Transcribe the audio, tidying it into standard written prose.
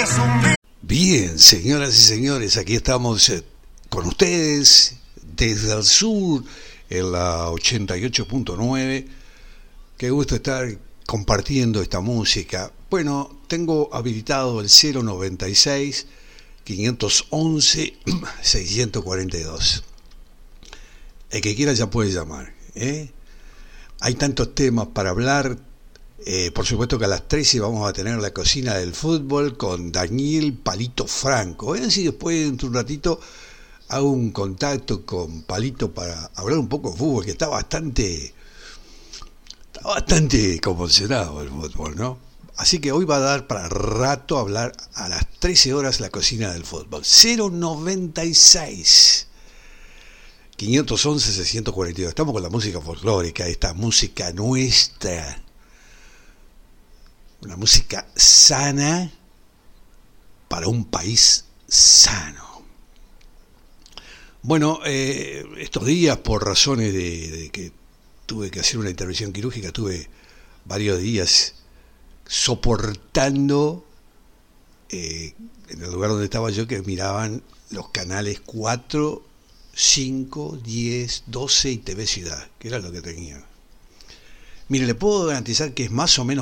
Bien, señoras y señores, aquí estamos con ustedes desde el sur en la 88.9. Qué gusto estar compartiendo esta música. Bueno, tengo habilitado el 096 511 642. El que quiera ya puede llamar, ¿eh? Hay tantos temas para hablar. Por supuesto que a las 13 vamos a tener la cocina del fútbol con Daniel Palito Franco. A ver si después, dentro de un ratito, hago un contacto con Palito para hablar un poco de fútbol, que está bastante convulsionado el fútbol, ¿no? Así que hoy va a dar para rato hablar a las 13 horas la cocina del fútbol. 096 511 642. Estamos con la música folclórica, esta música nuestra. Una música sana para un país sano. Bueno, estos días, por razones de que tuve que hacer una intervención quirúrgica, tuve varios días soportando en el lugar donde estaba yo, que miraban los canales 4, 5, 10, 12 y TV Ciudad, que era lo que tenía. Mire, le puedo garantizar que es más o menos